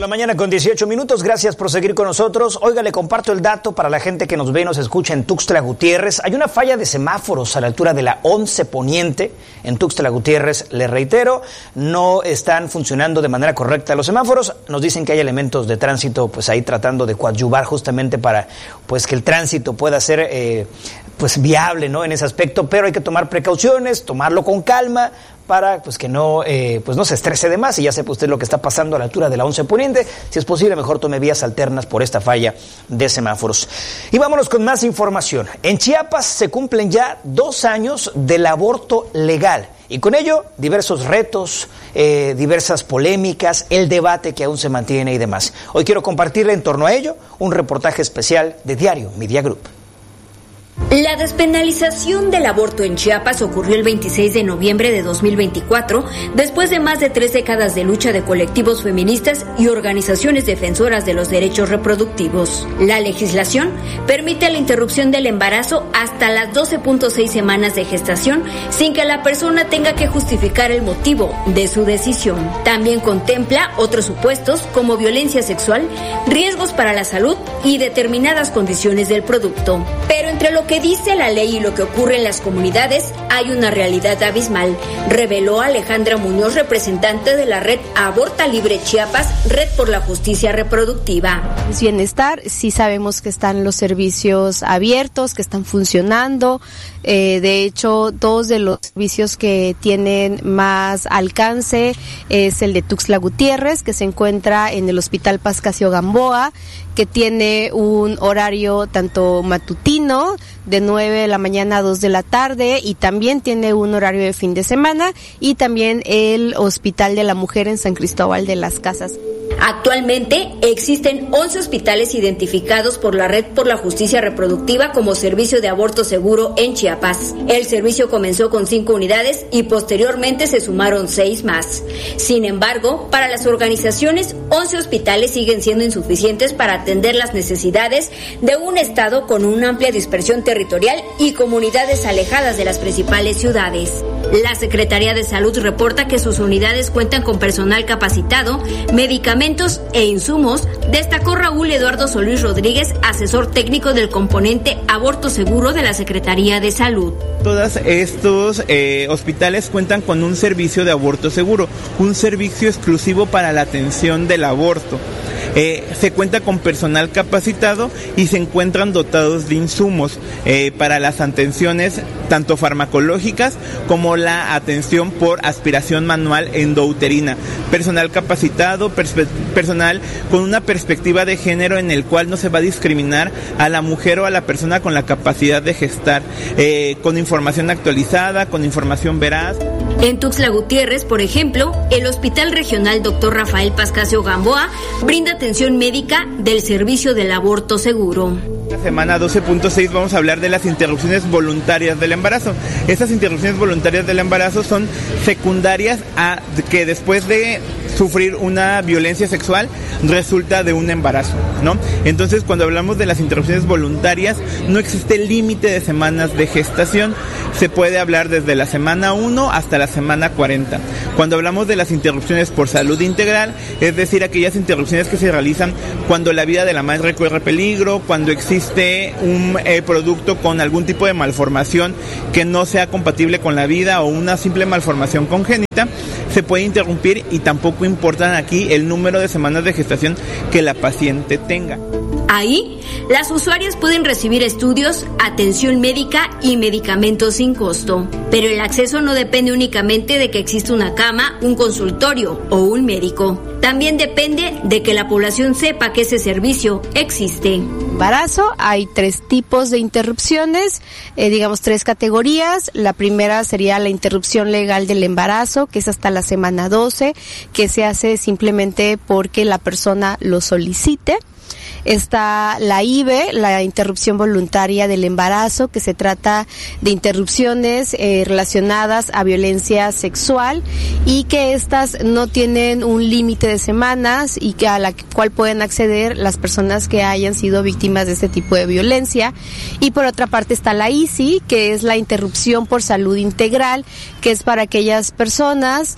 mañana con 18 minutos. Gracias por seguir con nosotros. Oiga, le comparto el dato para la gente que nos ve y nos escucha en Tuxtla Gutiérrez. Hay una falla de semáforos a la altura de la 11 Poniente en Tuxtla Gutiérrez. Le reitero, no están funcionando de manera correcta los semáforos. Nos dicen que hay elementos de tránsito pues ahí tratando de coadyuvar justamente para pues que el tránsito pueda ser pues viable, ¿no? En ese aspecto, pero hay que tomar precauciones, tomarlo con calma para pues que no se estrese de más. Y ya sepa usted lo que está pasando a la altura de la 11 Poniente. Si es posible, mejor tome vías alternas por esta falla de semáforos. Y vámonos con más información. En Chiapas se cumplen ya 2 años del aborto legal. Y con ello, diversos retos, diversas polémicas, el debate que aún se mantiene y demás. Hoy quiero compartirle en torno a ello un reportaje especial de Diario Media Group. La despenalización del aborto en Chiapas ocurrió el 26 de noviembre de 2024, después de más de 3 décadas de lucha de colectivos feministas y organizaciones defensoras de los derechos reproductivos. La legislación permite la interrupción del embarazo hasta las 12.6 semanas de gestación, sin que la persona tenga que justificar el motivo de su decisión. También contempla otros supuestos como violencia sexual, riesgos para la salud y determinadas condiciones del producto. Pero entre lo que dice la ley y lo que ocurre en las comunidades hay una realidad abismal, reveló Alejandra Muñoz, representante de la red Aborta Libre Chiapas, Red por la Justicia Reproductiva. Bienestar, sí sabemos que están los servicios abiertos, que están funcionando. De hecho, 2 de los servicios que tienen más alcance es el de Tuxtla Gutiérrez, que se encuentra en el Hospital Pascasio Gamboa, que tiene un horario tanto matutino de 9 de la mañana a 2 de la tarde, y también tiene un horario de fin de semana, y también el Hospital de la Mujer en San Cristóbal de las Casas. Actualmente existen 11 hospitales identificados por la Red por la Justicia Reproductiva como servicio de aborto seguro en Chiapas. El servicio comenzó con 5 unidades y posteriormente se sumaron 6 más. Sin embargo, para las organizaciones, 11 hospitales siguen siendo insuficientes para atender las necesidades de un estado con una amplia dispersión territorial y comunidades alejadas de las principales ciudades. La Secretaría de Salud reporta que sus unidades cuentan con personal capacitado, medicamentos e insumos, destacó Raúl Eduardo Solís Rodríguez, asesor técnico del componente Aborto Seguro de la Secretaría de Salud. Todos estos hospitales cuentan con un servicio de aborto seguro, un servicio exclusivo para la atención del aborto. Se cuenta con personal capacitado y se encuentran dotados de insumos para las atenciones tanto farmacológicas como la atención por aspiración manual endouterina. Personal capacitado, personal con una perspectiva de género en el cual no se va a discriminar a la mujer o a la persona con la capacidad de gestar, con información actualizada, con información veraz. En Tuxtla Gutiérrez, por ejemplo, el Hospital Regional Dr. Rafael Pascasio Gamboa brinda atención médica del servicio del aborto seguro. La semana 12.6 vamos a hablar de las interrupciones voluntarias del embarazo. Estas interrupciones voluntarias del embarazo son secundarias a que después de sufrir una violencia sexual resulta de un embarazo, ¿no? Entonces, cuando hablamos de las interrupciones voluntarias, no existe límite de semanas de gestación. Se puede hablar desde la semana 1 hasta la semana 40. Cuando hablamos de las interrupciones por salud integral, es decir, aquellas interrupciones que se realizan cuando la vida de la madre corre peligro, cuando existe un producto con algún tipo de malformación que no sea compatible con la vida o una simple malformación congénita, se puede interrumpir y tampoco importan aquí el número de semanas de gestación que la paciente tenga. Ahí, las usuarias pueden recibir estudios, atención médica y medicamentos sin costo. Pero el acceso no depende únicamente de que exista una cama, un consultorio o un médico. También depende de que la población sepa que ese servicio existe. Embarazo, hay 3 tipos de interrupciones, 3 categorías. La primera sería la interrupción legal del embarazo, que es hasta la semana 12, que se hace simplemente porque la persona lo solicite. Está la IVE, la interrupción voluntaria del embarazo, que se trata de interrupciones relacionadas a violencia sexual y que estas no tienen un límite de semanas y que a la cual pueden acceder las personas que hayan sido víctimas de este tipo de violencia. Y por otra parte está la ISI, que es la interrupción por salud integral, que es para aquellas personas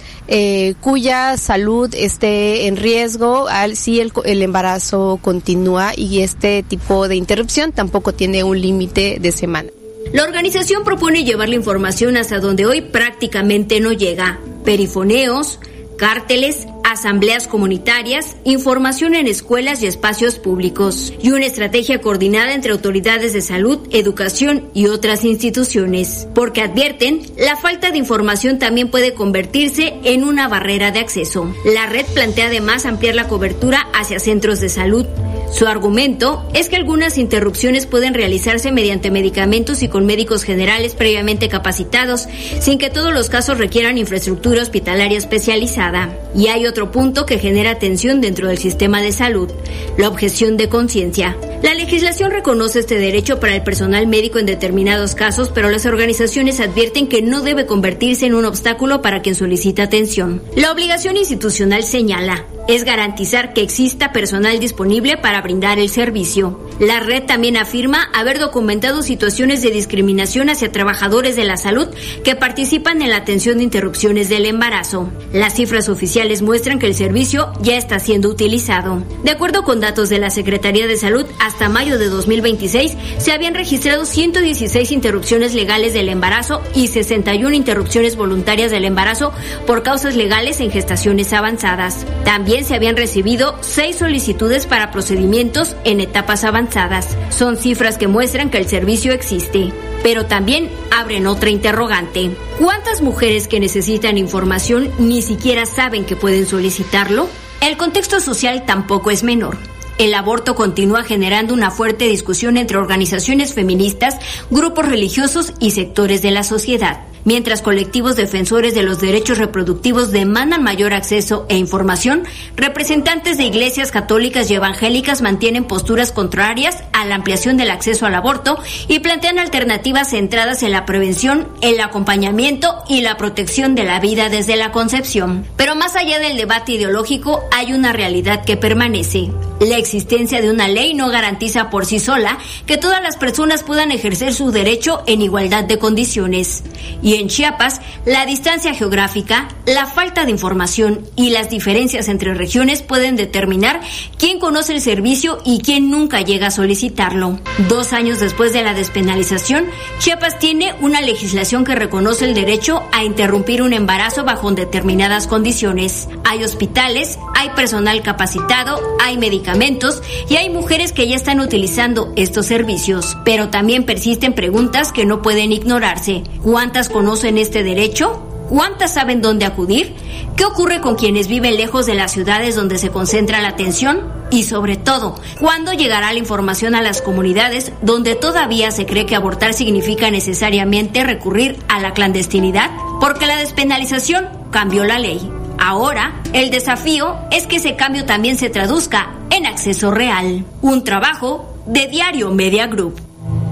cuya salud esté en riesgo si el embarazo continúa, y este tipo de interrupción tampoco tiene un límite de semana. La organización propone llevar la información hasta donde hoy prácticamente no llega: perifoneos, cárteles, asambleas comunitarias, información en escuelas y espacios públicos, y una estrategia coordinada entre autoridades de salud, educación y otras instituciones, porque advierten, la falta de información también puede convertirse en una barrera de acceso. La red plantea además ampliar la cobertura hacia centros de salud. Su argumento es que algunas interrupciones pueden realizarse mediante medicamentos y con médicos generales previamente capacitados, sin que todos los casos requieran infraestructura hospitalaria especializada. Y hay otro punto que genera tensión dentro del sistema de salud: la objeción de conciencia. La legislación reconoce este derecho para el personal médico en determinados casos, pero las organizaciones advierten que no debe convertirse en un obstáculo para quien solicita atención. La obligación institucional, señala, es garantizar que exista personal disponible para brindar el servicio. La red también afirma haber documentado situaciones de discriminación hacia trabajadores de la salud que participan en la atención de interrupciones del embarazo. Las cifras oficiales muestran que el servicio ya está siendo utilizado. De acuerdo con datos de la Secretaría de Salud, hasta mayo de 2026 se habían registrado 116 interrupciones legales del embarazo y 61 interrupciones voluntarias del embarazo por causas legales en gestaciones avanzadas. También se habían recibido 6 solicitudes para procedimientos en etapas avanzadas. Son cifras que muestran que el servicio existe, pero también abren otra interrogante. ¿Cuántas mujeres que necesitan información ni siquiera saben que pueden solicitarlo? El contexto social tampoco es menor. El aborto continúa generando una fuerte discusión entre organizaciones feministas, grupos religiosos y sectores de la sociedad. Mientras colectivos defensores de los derechos reproductivos demandan mayor acceso e información, representantes de iglesias católicas y evangélicas mantienen posturas contrarias a la ampliación del acceso al aborto y plantean alternativas centradas en la prevención, el acompañamiento y la protección de la vida desde la concepción. Pero más allá del debate ideológico, hay una realidad que permanece. La existencia de una ley no garantiza por sí sola que todas las personas puedan ejercer su derecho en igualdad de condiciones. Y en Chiapas, la distancia geográfica, la falta de información y las diferencias entre regiones pueden determinar quién conoce el servicio y quién nunca llega a solicitarlo. 2 años después de la despenalización, Chiapas tiene una legislación que reconoce el derecho a interrumpir un embarazo bajo determinadas condiciones. Hay hospitales, hay personal capacitado, hay medicamentos y hay mujeres que ya están utilizando estos servicios. Pero también persisten preguntas que no pueden ignorarse. ¿Cuántas conocen este derecho? ¿Cuántas saben dónde acudir? ¿Qué ocurre con quienes viven lejos de las ciudades donde se concentra la atención? Y sobre todo, ¿cuándo llegará la información a las comunidades donde todavía se cree que abortar significa necesariamente recurrir a la clandestinidad? Porque la despenalización cambió la ley. Ahora, el desafío es que ese cambio también se traduzca en acceso real. Un trabajo de Diario Media Group.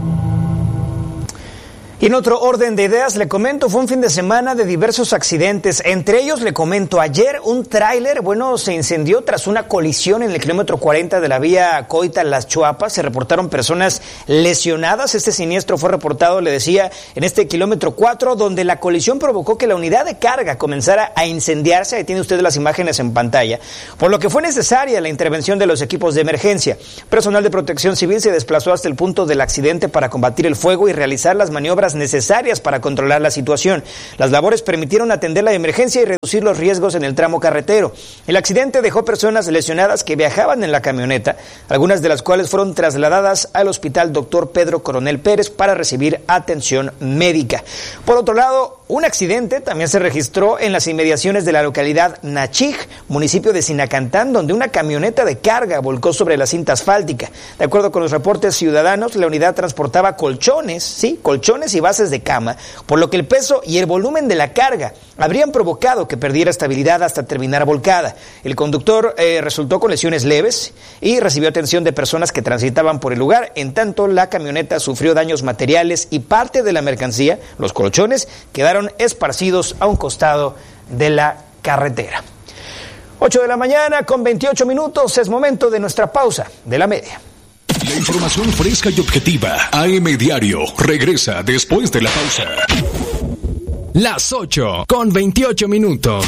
Y en otro orden de ideas, le comento, fue un fin de semana de diversos accidentes. Entre ellos, le comento, ayer un tráiler, se incendió tras una colisión en el kilómetro 40 de la vía Coita-Las Chuapas. Se reportaron personas lesionadas. Este siniestro fue reportado, le decía, en este kilómetro 4, donde la colisión provocó que la unidad de carga comenzara a incendiarse. Ahí tiene usted las imágenes en pantalla. Por lo que fue necesaria la intervención de los equipos de emergencia. Personal de protección civil se desplazó hasta el punto del accidente para combatir el fuego y realizar las maniobras necesarias para controlar la situación. Las labores permitieron atender la emergencia y reducir los riesgos en el tramo carretero. El accidente dejó personas lesionadas que viajaban en la camioneta, algunas de las cuales fueron trasladadas al hospital Dr. Pedro Coronel Pérez para recibir atención médica. Por otro lado, Un accidente también se registró en las inmediaciones de la localidad Nachig, municipio de Sinacantán, donde una camioneta de carga volcó sobre la cinta asfáltica. De acuerdo con los reportes ciudadanos, la unidad transportaba colchones y bases de cama, por lo que el peso y el volumen de la carga habrían provocado que perdiera estabilidad hasta terminar volcada. El conductor resultó con lesiones leves y recibió atención de personas que transitaban por el lugar. En tanto, la camioneta sufrió daños materiales y parte de la mercancía, los colchones, quedaron esparcidos a un costado de la carretera. 8 de la mañana con 28 minutos, es momento de nuestra pausa de la media. La información fresca y objetiva, AM Diario, regresa después de la pausa. Las 8 con 28 minutos.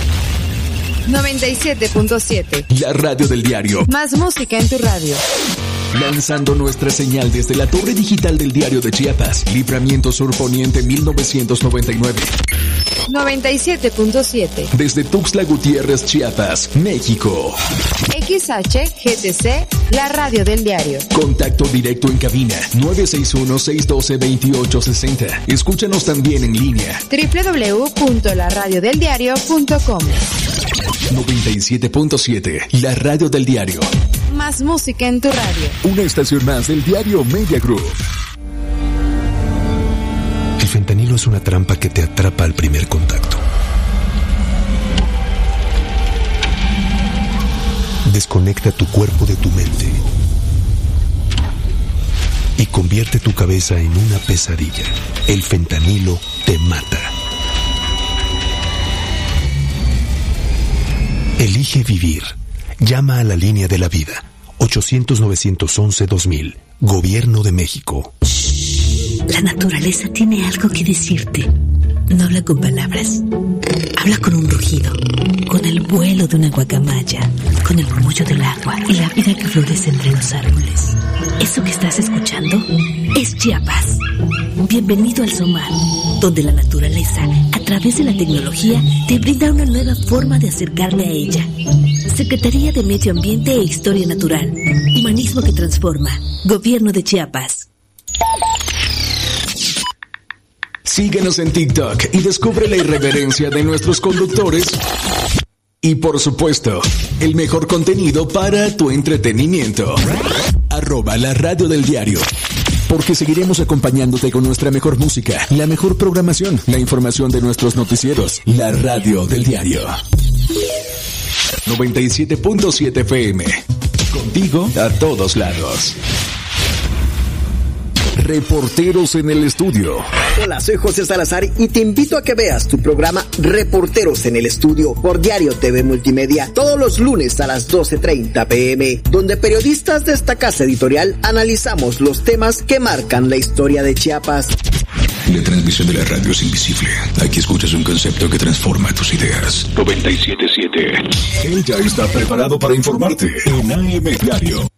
97.7. La radio del diario. Más música en tu radio. Lanzando nuestra señal desde la torre digital del Diario de Chiapas, Libramiento Sur Poniente 1999. 97.7. Desde Tuxtla Gutiérrez, Chiapas, México. XHGTC, la radio del diario. Contacto directo en cabina 961-612-2860. Escúchanos también en línea. www.laradiodeldiario.com. 97.7, la radio del diario. Más música en tu radio. Una estación más del diario Media Group. El fentanilo es una trampa que te atrapa al primer contacto. Desconecta tu cuerpo de tu mente y convierte tu cabeza en una pesadilla. El fentanilo te mata. Elige vivir. Llama a la línea de la vida. 800-911-2000. Gobierno de México. La naturaleza tiene algo que decirte. No habla con palabras. Habla con un rugido, con el vuelo de una guacamaya, con el murmullo del agua y la vida que florece entre los árboles. Eso que estás escuchando es Chiapas. Bienvenido al SOMAR, donde la naturaleza, a través de la tecnología, te brinda una nueva forma de acercarle a ella. Secretaría de Medio Ambiente e Historia Natural. Humanismo que transforma. Gobierno de Chiapas. Síguenos en TikTok y descubre la irreverencia de nuestros conductores. Y por supuesto, el mejor contenido para tu entretenimiento. @la radio del diario. Porque seguiremos acompañándote con nuestra mejor música, la mejor programación, la información de nuestros noticieros. La radio del diario. 97.7 FM. Contigo a todos lados. Reporteros en el estudio. Hola, soy José Salazar y te invito a que veas tu programa Reporteros en el Estudio por Diario TV Multimedia todos los lunes a las 12:30 p.m., donde periodistas de esta casa editorial analizamos los temas que marcan la historia de Chiapas. La transmisión de la radio es invisible. Aquí escuchas un concepto que transforma tus ideas. 97.7. Él ya está preparado para informarte en AM Diario.